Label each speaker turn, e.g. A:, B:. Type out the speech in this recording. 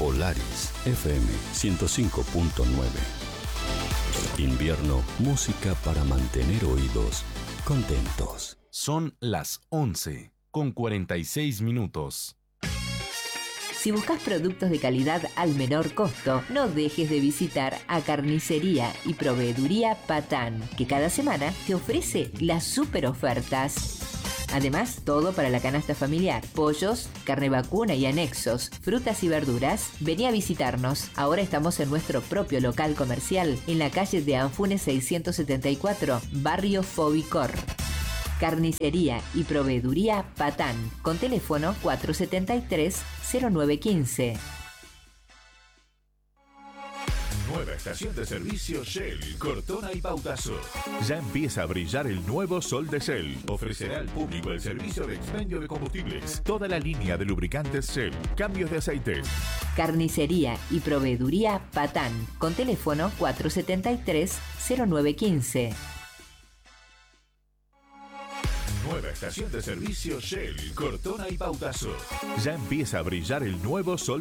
A: Polaris FM 105.9. Invierno, música para mantener oídos contentos.
B: Son las 11:46.
C: Si buscas productos de calidad al menor costo, no dejes de visitar a Carnicería y Proveeduría Patán, que cada semana te ofrece las super ofertas. Además, todo para la canasta familiar, pollos, carne vacuna y anexos, frutas y verduras. Vení a visitarnos. Ahora estamos en nuestro propio local comercial, en la calle de Anfunes 674, barrio Fobicor. Carnicería y Proveeduría Patán, con teléfono 473-0915.
D: Nueva estación de servicio Shell, Cortona y Pautazo.
E: Ya empieza a brillar el nuevo sol de Shell.
D: Ofrecerá al público el servicio de expendio de combustibles.
E: Toda la línea de lubricantes Shell, cambios de aceite.
C: Carnicería y Proveeduría Patán, con teléfono 473-0915.
D: Nueva estación de servicio Shell, Cortona y Pautazo.
E: Ya empieza a brillar el nuevo sol